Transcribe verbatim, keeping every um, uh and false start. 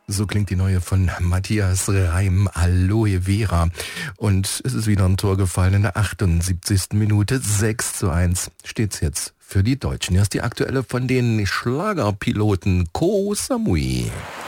So klingt die neue von Matthias Reim, Aloe Vera. Und es ist wieder ein Tor gefallen in der achtundsiebzigsten Minute. sechs zu eins steht's jetzt für die Deutschen. Erst die aktuelle von den Schlagerpiloten Koh Samui.